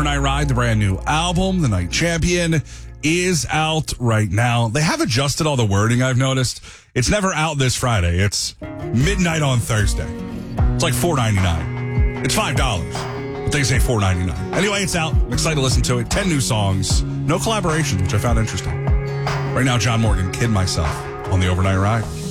Overnight Ride, the brand new album, The Night Champion, is out right now. They have adjusted all the wording, I've noticed. It's never out this Friday. It's midnight on Thursday. It's like $4.99. It's $5, but they say $4.99. Anyway, it's out. I'm excited to listen to it. 10 new songs. No collaborations, which I found interesting. Right now, John Morgan, Kid Myself on the Overnight Ride.